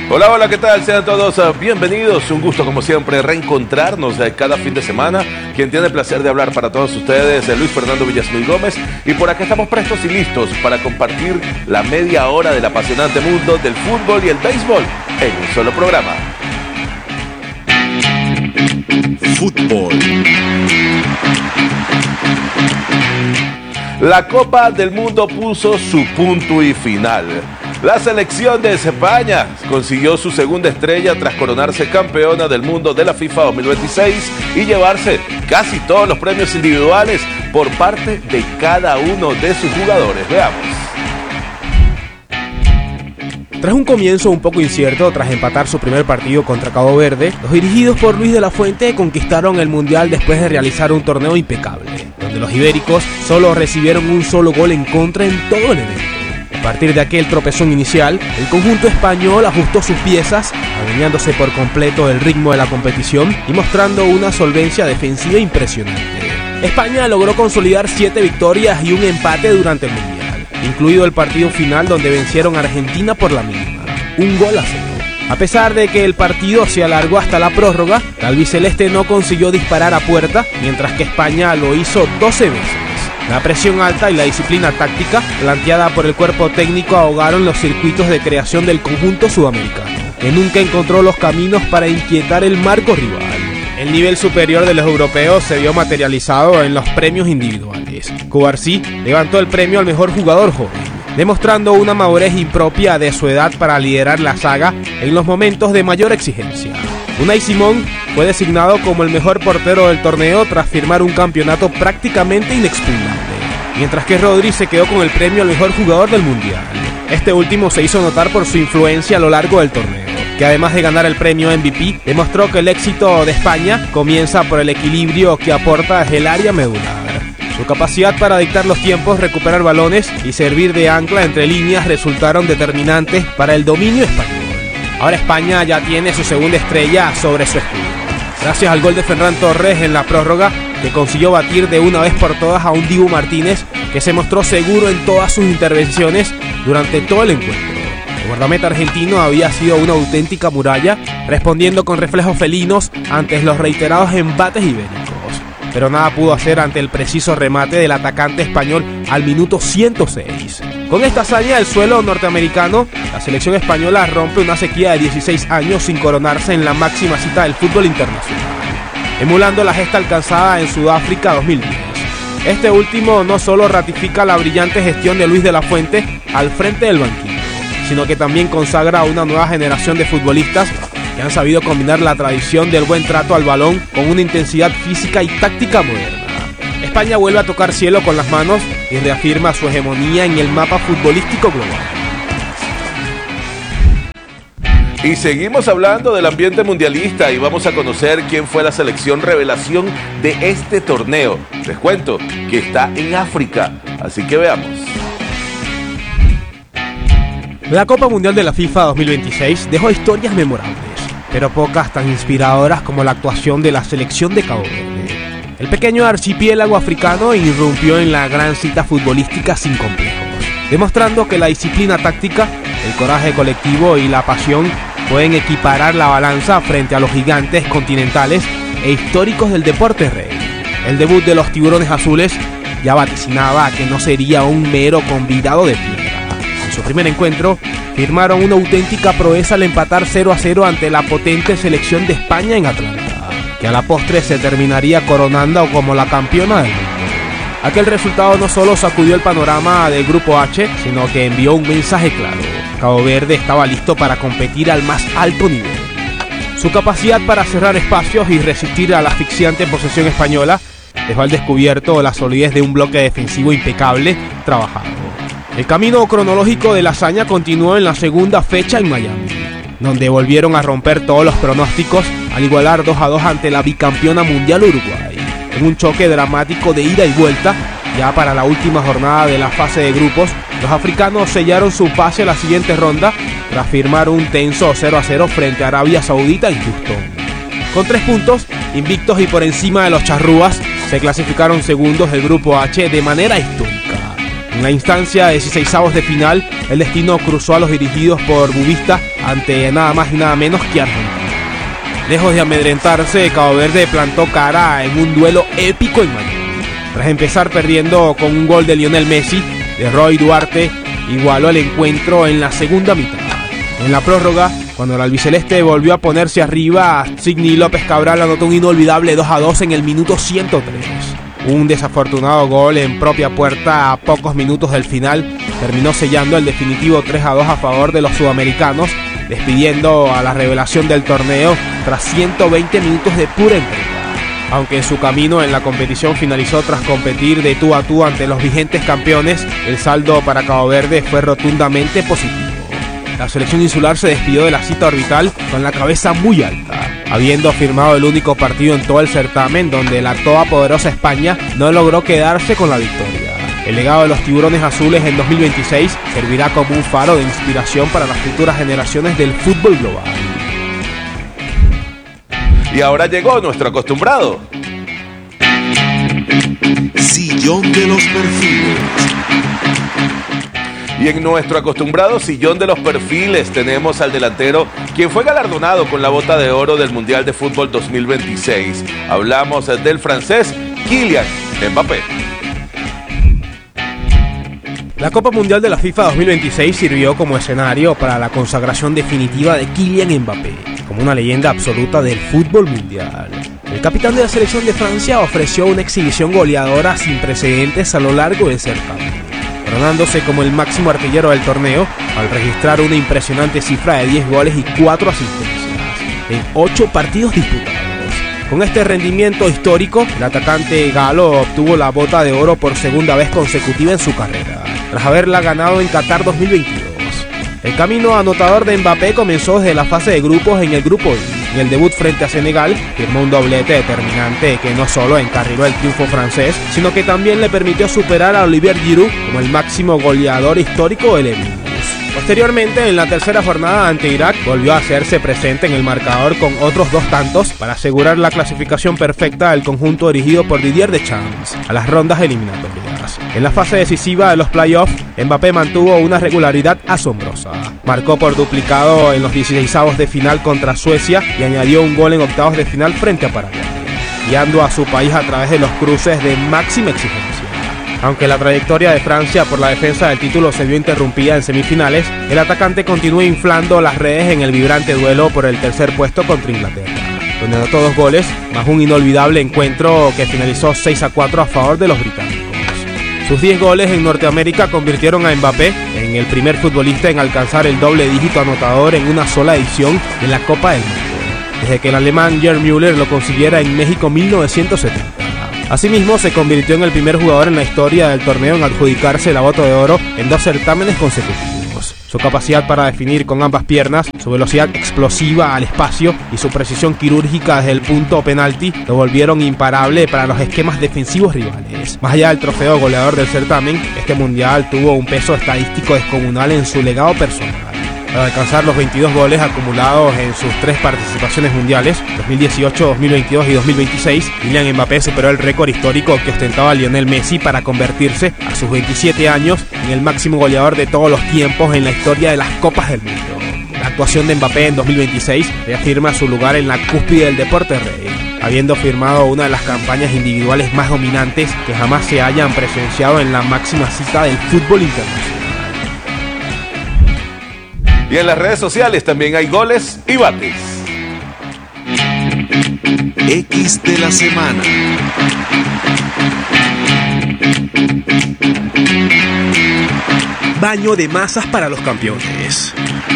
Hola, hola, ¿qué tal? Sean todos bienvenidos. Un gusto, como siempre, reencontrarnos cada fin de semana. Quien tiene el placer de hablar para todos ustedes es Luis Fernando Villasmil Gómez. Y por acá estamos prestos y listos para compartir la media hora del apasionante mundo del fútbol y el béisbol en un solo programa. Fútbol. La Copa del Mundo puso su punto y final. La selección de España consiguió su segunda estrella tras coronarse campeona del mundo de la FIFA 2026 y llevarse casi todos los premios individuales por parte de cada uno de sus jugadores. Veamos. Tras un comienzo un poco incierto, tras empatar su primer partido contra Cabo Verde, los dirigidos por Luis de la Fuente conquistaron el Mundial después de realizar un torneo impecable, donde los ibéricos solo recibieron un solo gol en contra en todo el evento. A partir de aquel tropezón inicial, el conjunto español ajustó sus piezas, adueñándose por completo el ritmo de la competición y mostrando una solvencia defensiva impresionante. España logró consolidar 7 victorias y un empate durante el Mundial, incluido el partido final donde vencieron a Argentina por la mínima, 1-0. A pesar de que el partido se alargó hasta la prórroga, la albiceleste no consiguió disparar a puerta, mientras que España lo hizo 12 veces. La presión alta y la disciplina táctica planteada por el cuerpo técnico ahogaron los circuitos de creación del conjunto sudamericano, que nunca encontró los caminos para inquietar el marco rival. El nivel superior de los europeos se vio materializado en los premios individuales. Cubarsí levantó el premio al mejor jugador joven, demostrando una madurez impropia de su edad para liderar la saga en los momentos de mayor exigencia. Unai Simón fue designado como el mejor portero del torneo tras firmar un campeonato prácticamente inexpugnable, mientras que Rodri se quedó con el premio al mejor jugador del Mundial. Este último se hizo notar por su influencia a lo largo del torneo, que además de ganar el premio MVP, demostró que el éxito de España comienza por el equilibrio que aporta desde el área medular. Su capacidad para dictar los tiempos, recuperar balones y servir de ancla entre líneas resultaron determinantes para el dominio español. Ahora España ya tiene su segunda estrella sobre su escudo, gracias al gol de Ferran Torres en la prórroga, que consiguió batir de una vez por todas a un Dibu Martínez, que se mostró seguro en todas sus intervenciones durante todo el encuentro. El guardameta argentino había sido una auténtica muralla, respondiendo con reflejos felinos ante los reiterados embates ibéricos, pero nada pudo hacer ante el preciso remate del atacante español al minuto 106. Con esta hazaña del suelo norteamericano, la selección española rompe una sequía de 16 años sin coronarse en la máxima cita del fútbol internacional, emulando la gesta alcanzada en Sudáfrica 2010. Este último no solo ratifica la brillante gestión de Luis de la Fuente al frente del banquillo, sino que también consagra a una nueva generación de futbolistas que han sabido combinar la tradición del buen trato al balón con una intensidad física y táctica moderna. España vuelve a tocar cielo con las manos y reafirma su hegemonía en el mapa futbolístico global. Y seguimos hablando del ambiente mundialista y vamos a conocer quién fue la selección revelación de este torneo. Les cuento que está en África, así que veamos. La Copa Mundial de la FIFA 2026 dejó historias memorables, pero pocas tan inspiradoras como la actuación de la selección de Cabo Verde. El pequeño archipiélago africano irrumpió en la gran cita futbolística sin complejos, demostrando que la disciplina táctica, el coraje colectivo y la pasión pueden equiparar la balanza frente a los gigantes continentales e históricos del deporte rey. El debut de los tiburones azules ya vaticinaba que no sería un mero convidado de piedra. En su primer encuentro, firmaron una auténtica proeza al empatar 0-0 ante la potente selección de España en Atlanta, que a la postre se terminaría coronando como la campeona del mundo. Aquel resultado no solo sacudió el panorama del Grupo H, sino que envió un mensaje claro: Cabo Verde estaba listo para competir al más alto nivel. Su capacidad para cerrar espacios y resistir a la asfixiante posesión española dejó al descubierto la solidez de un bloque defensivo impecable trabajado. El camino cronológico de la hazaña continuó en la segunda fecha en Miami, donde volvieron a romper todos los pronósticos al igualar 2-2 ante la bicampeona mundial Uruguay, en un choque dramático de ida y vuelta. Ya para la última jornada de la fase de grupos, los africanos sellaron su pase a la siguiente ronda tras firmar un tenso 0-0 frente a Arabia Saudita en Houston. Con 3 puntos, invictos y por encima de los charrúas, se clasificaron segundos del Grupo H de manera histórica. En la instancia de 16avos de final, el destino cruzó a los dirigidos por Bubista ante nada más y nada menos que Argentina. Lejos de amedrentarse, Cabo Verde plantó cara en un duelo épico en Miami. Tras empezar perdiendo con un gol de Lionel Messi, de Roy Duarte igualó el encuentro en la segunda mitad. En la prórroga, cuando el albiceleste volvió a ponerse arriba, Sidney López Cabral anotó un inolvidable 2-2 en el minuto 103. Un desafortunado gol en propia puerta a pocos minutos del final terminó sellando el definitivo 3-2 a favor de los sudamericanos, despidiendo a la revelación del torneo tras 120 minutos de pura entrega. Aunque su camino en la competición finalizó tras competir de tú a tú ante los vigentes campeones, el saldo para Cabo Verde fue rotundamente positivo. La selección insular se despidió de la cita orbital con la cabeza muy alta, habiendo firmado el único partido en todo el certamen donde la todopoderosa España no logró quedarse con la victoria. El legado de los tiburones azules en 2026 servirá como un faro de inspiración para las futuras generaciones del fútbol global. Y ahora llegó nuestro acostumbrado Sillón de los perfiles. Y en nuestro acostumbrado sillón de los perfiles tenemos al delantero quien fue galardonado con la bota de oro del Mundial de Fútbol 2026. Hablamos del francés Kylian Mbappé. La Copa Mundial de la FIFA 2026 sirvió como escenario para la consagración definitiva de Kylian Mbappé, como una leyenda absoluta del fútbol mundial. El capitán de la selección de Francia ofreció una exhibición goleadora sin precedentes a lo largo del certamen, coronándose como el máximo artillero del torneo al registrar una impresionante cifra de 10 goles y 4 asistencias en 8 partidos disputados. Con este rendimiento histórico, el atacante galo obtuvo la bota de oro por segunda vez consecutiva en su carrera, tras haberla ganado en Qatar 2022. El camino anotador de Mbappé comenzó desde la fase de grupos en el grupo I. En el debut frente a Senegal, firmó un doblete determinante que no solo encarriló el triunfo francés, sino que también le permitió superar a Olivier Giroud como el máximo goleador histórico del Emirates. Posteriormente, en la tercera jornada ante Irak, volvió a hacerse presente en el marcador con otros 2 tantos para asegurar la clasificación perfecta del conjunto dirigido por Didier Deschamps a las rondas eliminatorias. En la fase decisiva de los playoffs, Mbappé mantuvo una regularidad asombrosa. Marcó por duplicado en los 16avos de final contra Suecia y añadió un gol en octavos de final frente a Paraguay, guiando a su país a través de los cruces de máxima exigencia. Aunque la trayectoria de Francia por la defensa del título se vio interrumpida en semifinales, el atacante continuó inflando las redes en el vibrante duelo por el tercer puesto contra Inglaterra, donde anotó 2 goles, más un inolvidable encuentro que finalizó 6-4 a favor de los británicos. Sus 10 goles en Norteamérica convirtieron a Mbappé en el primer futbolista en alcanzar el doble dígito anotador en una sola edición de la Copa del Mundo, desde que el alemán Gerd Müller lo consiguiera en México 1970. Asimismo, se convirtió en el primer jugador en la historia del torneo en adjudicarse la bota de oro en 2 certámenes consecutivos. Su capacidad para definir con ambas piernas, su velocidad explosiva al espacio y su precisión quirúrgica desde el punto penalti lo volvieron imparable para los esquemas defensivos rivales. Más allá del trofeo goleador del certamen, este mundial tuvo un peso estadístico descomunal en su legado personal. Para alcanzar los 22 goles acumulados en sus 3 participaciones mundiales, 2018, 2022 y 2026, Kylian Mbappé superó el récord histórico que ostentaba Lionel Messi para convertirse, a sus 27 años, en el máximo goleador de todos los tiempos en la historia de las Copas del Mundo. La actuación de Mbappé en 2026 reafirma su lugar en la cúspide del deporte rey, habiendo firmado una de las campañas individuales más dominantes que jamás se hayan presenciado en la máxima cita del fútbol internacional. Y en las redes sociales también hay goles y bates. X de la semana. Baño de masas para los campeones.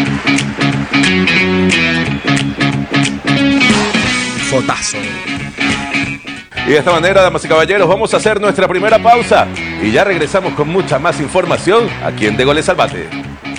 Fotazo. Y de esta manera, damas y caballeros, vamos a hacer nuestra primera pausa y ya regresamos con mucha más información aquí en De Goles al Bate.